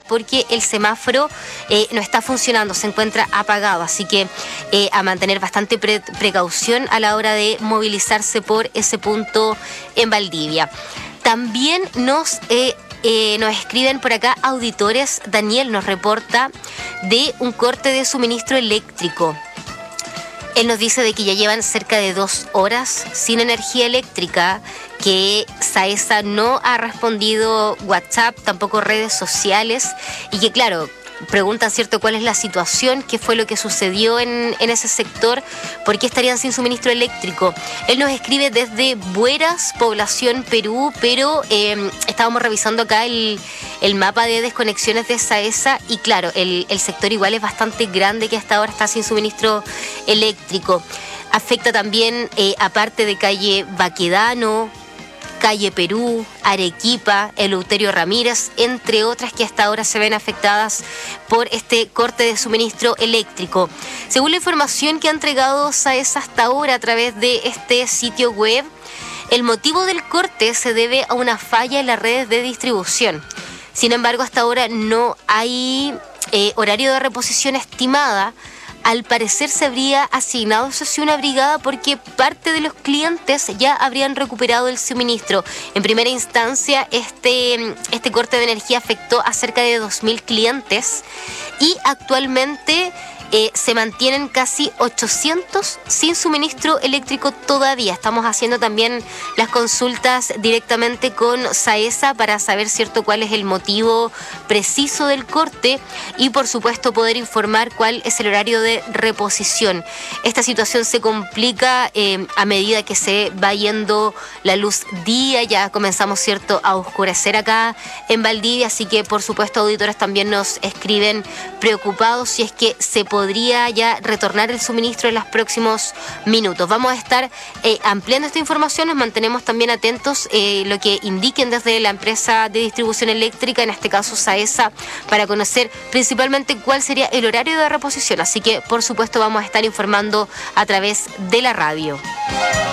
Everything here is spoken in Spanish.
porque el semáforo no está funcionando, se encuentra apagado, así que a mantener bastante precaución a la hora de movilizarse por ese punto en Valdivia. También nos escriben por acá auditores. Daniel nos reporta de un corte de suministro eléctrico. Él nos dice de que ya llevan cerca de 2 horas sin energía eléctrica, que SAESA no ha respondido WhatsApp, tampoco redes sociales, y que claro, preguntan, ¿cierto?, cuál es la situación, qué fue lo que sucedió en ese sector, por qué estarían sin suministro eléctrico. Él nos escribe desde Bueras, población Perú, pero estábamos revisando acá el mapa de desconexiones de SAESA y claro, el sector igual es bastante grande que hasta ahora está sin suministro eléctrico. Afecta también, aparte de calle Baquedano, calle Perú, Arequipa, Eleuterio Ramírez, entre otras que hasta ahora se ven afectadas por este corte de suministro eléctrico. Según la información que ha entregado SAESA hasta ahora a través de este sitio web, el motivo del corte se debe a una falla en las redes de distribución. Sin embargo, hasta ahora no hay horario de reposición estimada. Al parecer se habría asignado, eso sí, una brigada porque parte de los clientes ya habrían recuperado el suministro. En primera instancia, este corte de energía afectó a cerca de 2.000 clientes y actualmente se mantienen casi 800 sin suministro eléctrico todavía. Estamos haciendo también las consultas directamente con SAESA para saber, cierto, cuál es el motivo preciso del corte y por supuesto poder informar cuál es el horario de reposición. Esta situación se complica a medida que se va yendo la luz día, ya comenzamos, cierto, a oscurecer acá en Valdivia, así que por supuesto auditores también nos escriben preocupados si es que se podría ya retornar el suministro en los próximos minutos. Vamos a estar ampliando esta información, nos mantenemos también atentos lo que indiquen desde la empresa de distribución eléctrica, en este caso SAESA, para conocer principalmente cuál sería el horario de reposición. Así que por supuesto vamos a estar informando a través de la radio.